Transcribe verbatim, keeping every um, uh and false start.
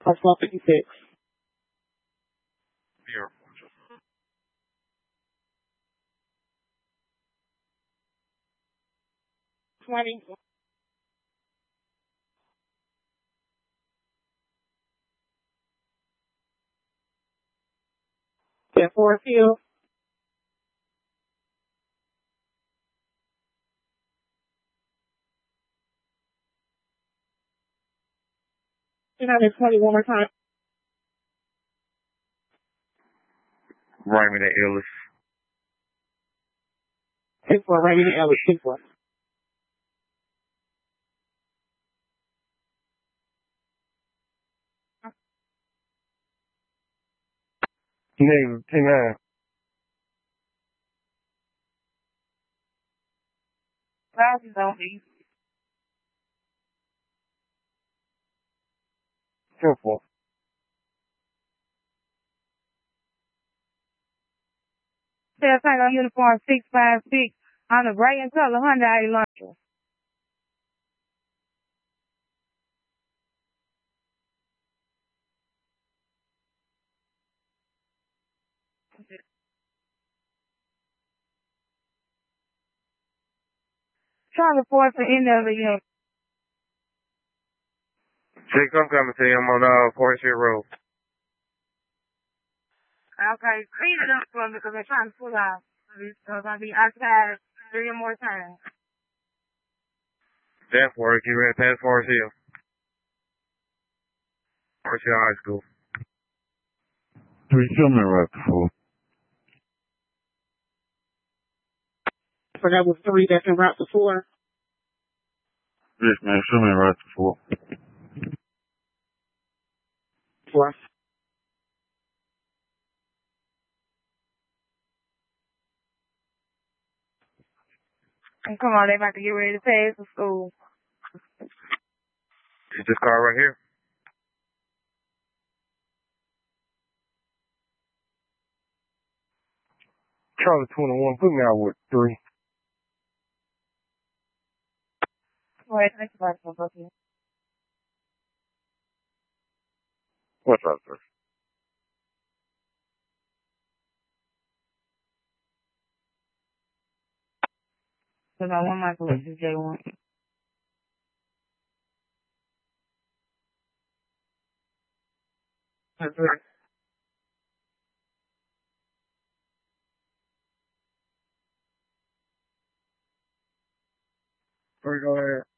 Plus one fifty-six. Here. Twenty. Ten four field. two hundred twenty one more time. Raymond Ellis. Ten four. Raymond Ellis. Ten four. Name ten nine. Classes on me. Ten four. Cell Tango Uniform six five six on the gray and color Hyundai Elantra. Charlie Ford for end of the year. Jake, I'm coming to you. I'm on uh, Forest Hill Road. Okay, clean it up for me because they're trying to pull out. Because I'll be outside three more times. Danforth, you ready to pass Forest Hill? Forest Hill High School. Three, show me right before. So that was three that's in route to four. Yes, man, show me right before. Four. And come on, they about to get ready to pass the school. Is this car right here? Charlie twenty-one, put me out with three. Wait, thank you for the book here. What's up, sir? Because I want my police to J one. That's right. Where you go ahead?